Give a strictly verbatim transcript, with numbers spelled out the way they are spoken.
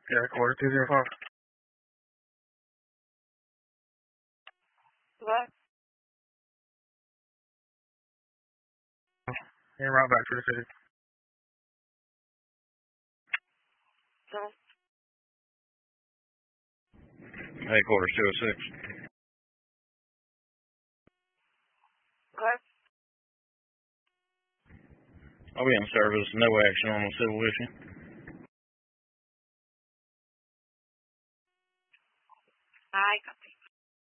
Yeah, quarter two zero five. What? Yeah, right back to the city. So, Headquarters two oh six. okay. I'll be in service. No action on the civil issue.